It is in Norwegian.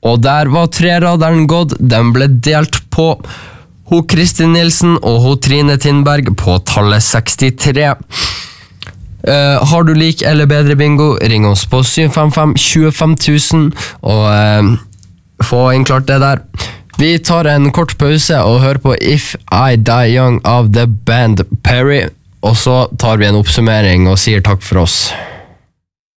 Og der var treraderen gått. Den ble delt på ho Kristin Nilsen og ho Trine Tindberg på tallet 63. Har du lik eller bedre bingo, ring oss på 755-25 000 og få innklart det der. Vi tar en kort pause og hører på If I Die Young av The Band Perry, og så tar vi en oppsummering og sier takk for oss.